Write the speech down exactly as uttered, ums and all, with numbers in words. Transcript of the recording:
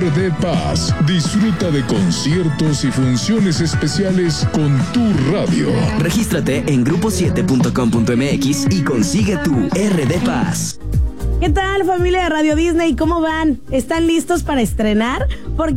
R D Paz. Disfruta de conciertos y funciones especiales con tu radio. Regístrate en grupo siete punto com punto m x y consigue tu R D Paz. ¿Qué tal, familia de Radio Disney? ¿Cómo van? ¿Están listos para estrenar? Porque